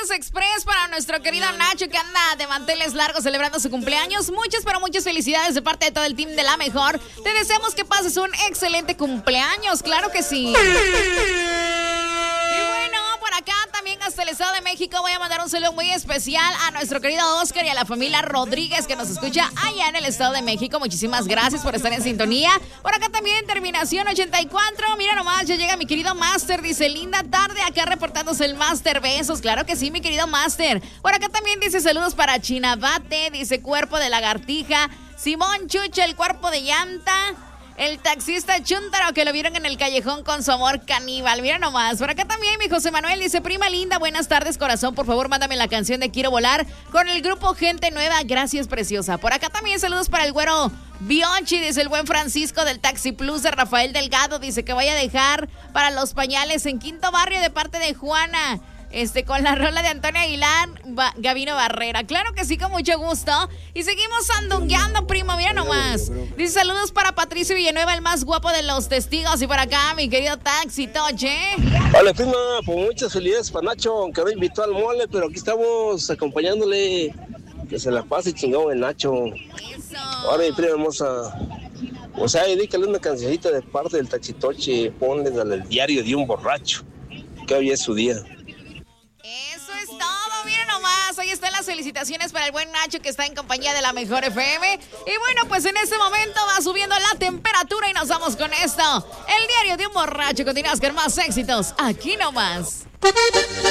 Saludos express para nuestro querido Nacho que anda de manteles largos celebrando su cumpleaños. Muchas, pero muchas felicidades de parte de todo el team de La Mejor. Te deseamos que pases un excelente cumpleaños, claro que sí. Y bueno, por acá también hasta el Estado de México voy a mandar un saludo muy especial a nuestro querido Oscar y a la familia Rodríguez que nos escucha allá en el Estado de México. Muchísimas gracias por estar en sintonía. Por acá también terminación 84. Mira nomás, ya llega mi querido Master. Dice, linda tarde acá reportándose el Master. Besos, claro que sí, mi querido Master. Por acá también dice saludos para Chinabate. Dice cuerpo de lagartija. Simón Chucha, el cuerpo de llanta. El taxista Chuntaro que lo vieron en el callejón con su amor caníbal. Mira nomás. Por acá también mi José Manuel dice, prima linda, buenas tardes corazón. Por favor, mándame la canción de Quiero Volar con el grupo Gente Nueva. Gracias, preciosa. Por acá también saludos para el güero Bionchi, dice el buen Francisco del Taxi Plus de Rafael Delgado. Dice que vaya a dejar para los pañales en Quinto Barrio de parte de Juana. Con la rola de Antonio Aguilar, Gabino Barrera. Claro que sí, con mucho gusto. Y seguimos andungueando, primo, mira nomás. Dice saludos para Patricio Villanueva, el más guapo de los testigos. Y por acá, mi querido Taxi Toche. Hola, prima, pues muchas felicidades para Nacho, aunque no invitó al mole, pero aquí estamos acompañándole. Que se la pase chingón el Nacho. Eso. Ahora, mi prima hermosa, o sea, dedícale una cancioncita de parte del Taxi Toche, ponle al diario de un borracho, que hoy es su día. Eso es todo, miren nomás, ahí están las felicitaciones para el buen Nacho que está en compañía de La Mejor FM. Y bueno, pues en este momento va subiendo la temperatura y nos vamos con esto. El diario de un borracho, continuamos con más éxitos, aquí nomás.